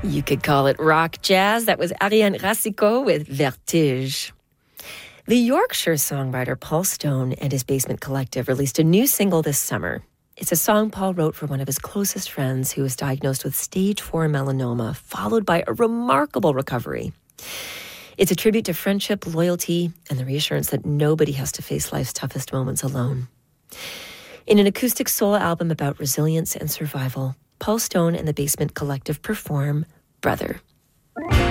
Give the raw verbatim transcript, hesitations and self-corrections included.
You could call it rock jazz. That was Ariane Racicot with Vertige. The Yorkshire songwriter Paul Stone and his Basement Collective released a new single this summer. It's a song Paul wrote for one of his closest friends who was diagnosed with stage four melanoma, followed by a remarkable recovery. It's a tribute to friendship, loyalty, and the reassurance that nobody has to face life's toughest moments alone. In an acoustic solo album about resilience and survival, Paul Stone and the Basement Collective perform Brother.